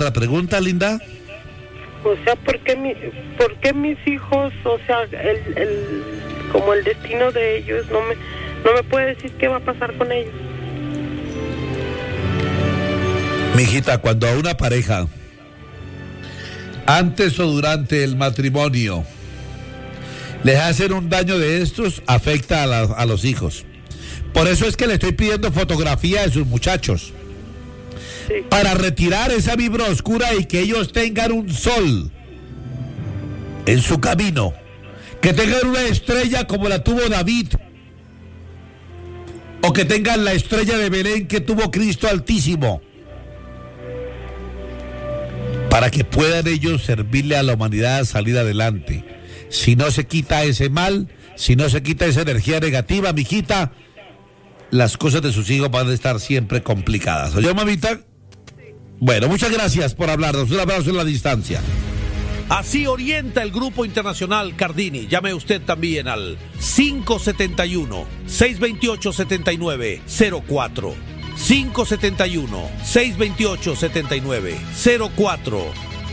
otra pregunta, linda? O sea, ¿por qué mis hijos, o sea, como el destino de ellos, no me puede decir qué va a pasar con ellos? Mijita, cuando a una pareja, antes o durante el matrimonio, les hacen un daño de estos, afecta a los hijos. Por eso es que le estoy pidiendo fotografía de sus muchachos. Sí. Para retirar esa vibra oscura y que ellos tengan un sol en su camino. Que tengan una estrella como la tuvo David. O que tengan la estrella de Belén que tuvo Cristo Altísimo. Para que puedan ellos servirle a la humanidad a salir adelante. Si no se quita ese mal, si no se quita esa energía negativa, mijita, las cosas de sus hijos van a estar siempre complicadas. ¿Oye, mamita? Sí. Bueno, muchas gracias por hablarnos. Un abrazo en la distancia. Así orienta el Grupo Internacional Cardini. Llame usted también al 571-628-7904. 571-628-7904.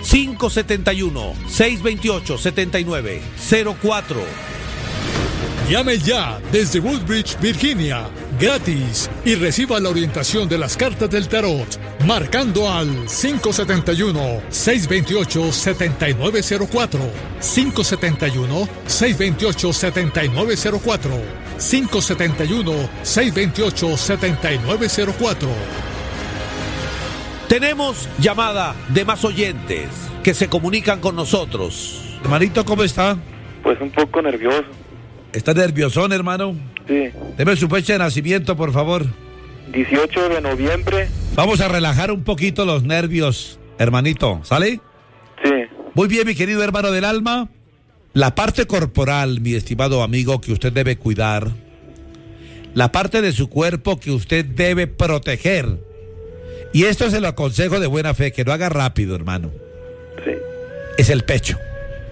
571-628-7904. Llame ya desde Woodbridge, Virginia, gratis, y reciba la orientación de las cartas del tarot, marcando al 571-628-7904, 571-628-7904, 571-628-7904. Tenemos llamada de más oyentes que se comunican con nosotros. Hermanito, ¿cómo está? Pues un poco nervioso. ¿Está nerviosón, hermano? Sí. Deme su fecha de nacimiento, por favor. 18 de noviembre. Vamos a relajar un poquito los nervios, hermanito, ¿sale? Sí. Muy bien, mi querido hermano del alma. La parte corporal, mi estimado amigo, que usted debe cuidar. La parte de su cuerpo que usted debe proteger. Y esto se lo aconsejo de buena fe, que lo haga rápido, hermano. Sí. Es el pecho.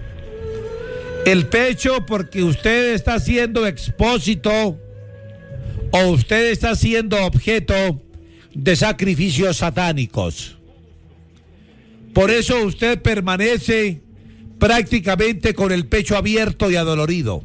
El pecho, porque usted está siendo expósito o usted está siendo objeto de sacrificios satánicos. Por eso usted permanece prácticamente con el pecho abierto y adolorido.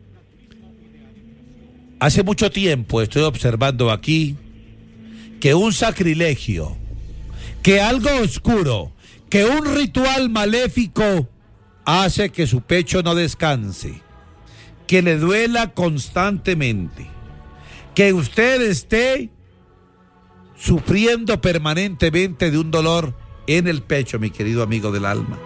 Hace mucho tiempo estoy observando aquí que un sacrilegio, que algo oscuro, que un ritual maléfico hace que su pecho no descanse, que le duela constantemente, que usted esté sufriendo permanentemente de un dolor en el pecho, mi querido amigo del alma.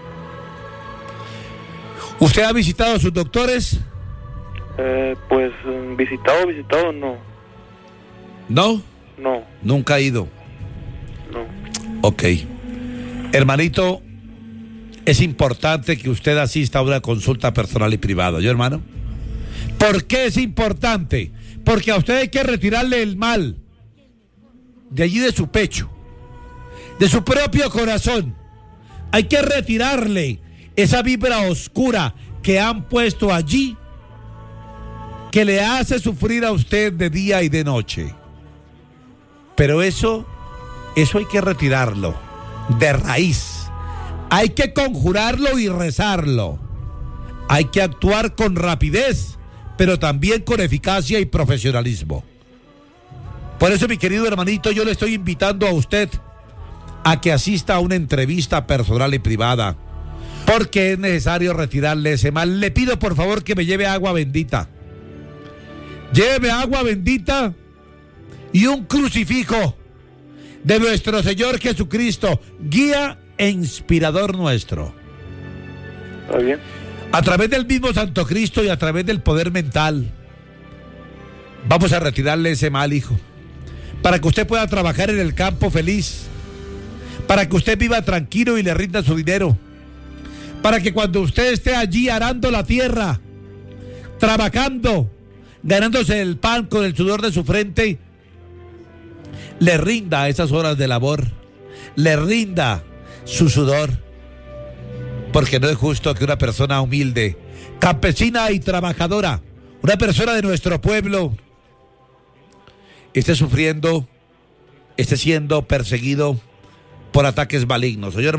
¿Usted ha visitado a sus doctores? Pues visitado no. ¿No? No. ¿Nunca ha ido? No. Ok. Hermanito, es importante que usted asista a una consulta personal y privada, ¿yo, hermano? ¿Por qué es importante? Porque a usted hay que retirarle el mal de allí de su pecho, de su propio corazón. Hay que retirarle esa vibra oscura que han puesto allí, que le hace sufrir a usted de día y de noche. Pero eso hay que retirarlo de raíz. Hay que conjurarlo y rezarlo. Hay que actuar con rapidez, pero también con eficacia y profesionalismo. Por eso, mi querido hermanito, yo le estoy invitando a usted a que asista a una entrevista personal y privada, porque es necesario retirarle ese mal. Le pido por favor que me lleve agua bendita. Lléveme agua bendita y un crucifijo de nuestro Señor Jesucristo, guía e inspirador nuestro. ¿Está bien? A través del mismo Santo Cristo y a través del poder mental, vamos a retirarle ese mal, hijo, para que usted pueda trabajar en el campo feliz, para que usted viva tranquilo y le rinda su dinero, para que cuando usted esté allí arando la tierra, trabajando, ganándose el pan con el sudor de su frente, le rinda esas horas de labor, le rinda su sudor, porque no es justo que una persona humilde, campesina y trabajadora, una persona de nuestro pueblo, esté sufriendo, esté siendo perseguido por ataques malignos. Oye,